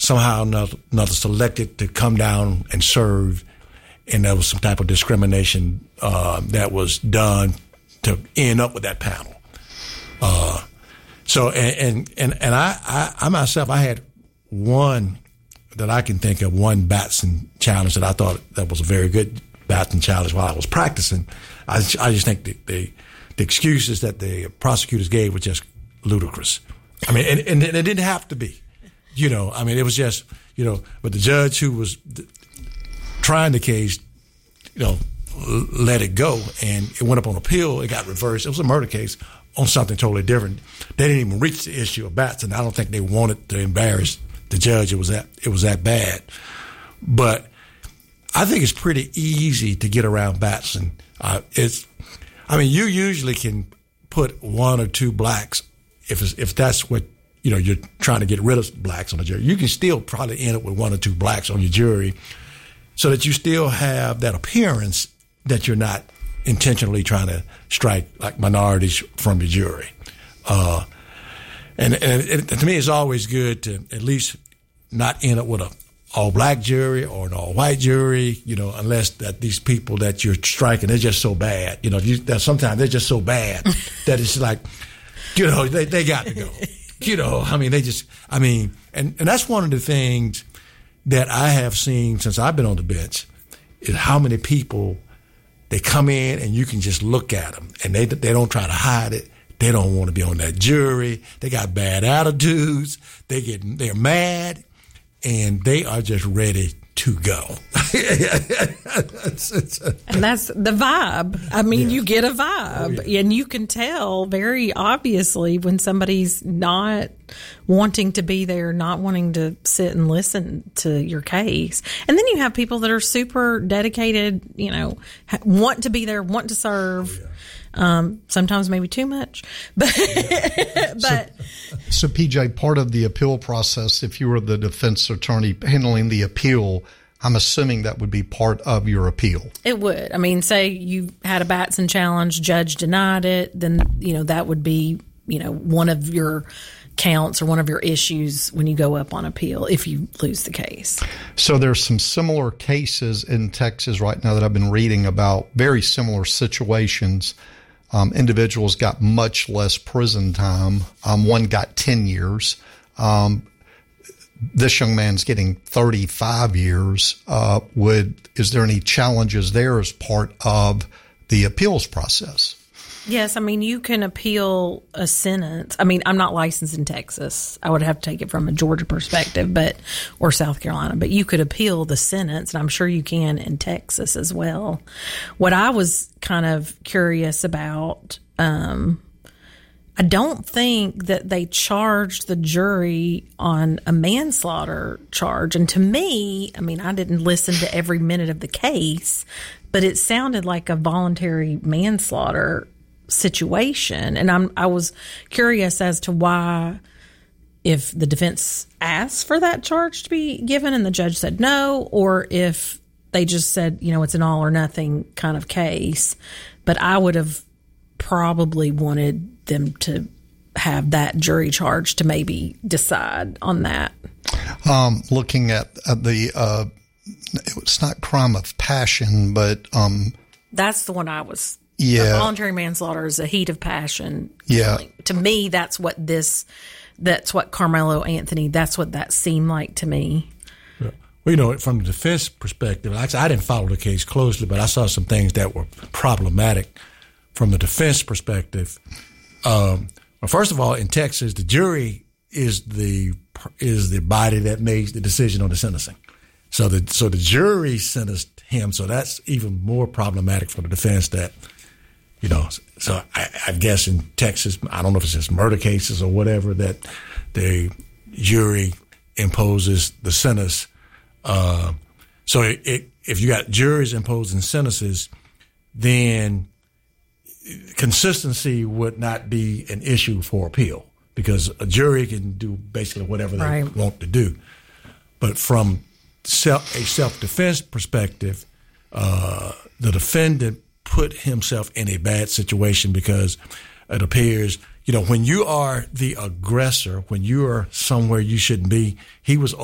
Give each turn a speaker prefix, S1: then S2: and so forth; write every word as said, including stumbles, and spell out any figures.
S1: somehow another, another selected to come down and serve, and there was some type of discrimination uh, that was done to end up with that panel. Uh, so, and and and, and I, I, I myself, I had one that I can think of, one Batson challenge that I thought that was a very good Batson challenge while I was practicing. I, I just think the, the the excuses that the prosecutors gave were just ludicrous. I mean, and, and it didn't have to be, you know. I mean, it was just, you know. But the judge who was trying the case, you know, let it go, and it went up on appeal. It got reversed. It was a murder case on something totally different. They didn't even reach the issue of Batson. I don't think they wanted to embarrass the judge. It was that it was that bad. But I think it's pretty easy to get around Batson. Uh, it's, I mean, you usually can put one or two blacks if it's, if that's what, you know, you're trying to get rid of blacks on the jury. You can still probably end up with one or two blacks on your jury, so that you still have that appearance that you're not intentionally trying to strike like minorities from the jury. Uh, and, and it, to me, it's always good to at least not end up with a all black jury or an all white jury, you know, unless that these people that you're striking, they're just so bad. You know, you, that sometimes they're just so bad that it's like, you know, they, they got to go. You know, I mean, they just, I mean, and, and that's one of the things that I have seen since I've been on the bench is how many people, they come in and you can just look at them and they they don't try to hide it. They don't want to be on that jury. They got bad attitudes. They get, they're mad and they are just ready to go. it's, it's a,
S2: and that's the vibe. I mean,
S1: yeah.
S2: you get a vibe,
S1: oh, yeah.
S2: and you can tell very obviously when somebody's not wanting to be there, not wanting to sit and listen to your case. And then you have people that are super dedicated, you know, want to be there, want to serve. Oh, yeah. Um, sometimes maybe too much, but, but.
S3: So, so P J, part of the appeal process, if you were the defense attorney handling the appeal, I'm assuming that would be part of your appeal.
S2: It would. I mean, say you had a Batson challenge, judge denied it, then, you know, that would be, you know, one of your counts or one of your issues when you go up on appeal if you lose the case.
S3: So there's some similar cases in Texas right now that I've been reading about, very similar situations. Um, individuals got much less prison time. Um, one got ten years. Um, this young man's getting thirty-five years. Uh, would, is there any challenges there as part of the appeals process?
S2: Yes, I mean, you can appeal a sentence. I mean, I'm not licensed in Texas. I would have to take it from a Georgia perspective, but or South Carolina. But you could appeal the sentence, and I'm sure you can in Texas as well. What I was kind of curious about, um, I don't think that they charged the jury on a manslaughter charge. And to me, I mean, I didn't listen to every minute of the case, but it sounded like a voluntary manslaughter situation. And I'm, I was curious as to why, if the defense asked for that charge to be given and the judge said no, or if they just said, you know, it's an all or nothing kind of case. But I would have probably wanted them to have that jury charge to maybe decide on that.
S3: Um, looking at, at the, uh, it's not crime of passion, but um,
S2: that's the one I was.
S3: Yeah,
S2: voluntary manslaughter is a heat of passion.
S3: Yeah,
S2: killing. To me, that's what this. That's what Carmelo Anthony. That's what that seemed like to me.
S1: Yeah. Well, you know, from the defense perspective, actually, I didn't follow the case closely, but I saw some things that were problematic from the defense perspective. Um, well, first of all, in Texas, the jury is the is the body that makes the decision on the sentencing. So the so the jury sentenced him. So that's even more problematic for the defense. That, you know, so I, I guess in Texas, I don't know if it's just murder cases or whatever, that the jury imposes the sentence. Uh, so it, it, if you got juries imposing sentences, then consistency would not be an issue for appeal, because a jury can do basically whatever they
S2: right.
S1: want to do. But from self, a self-defense perspective, uh, the defendant put himself in a bad situation, because it appears, you know, when you are the aggressor, when you are somewhere you shouldn't be, he was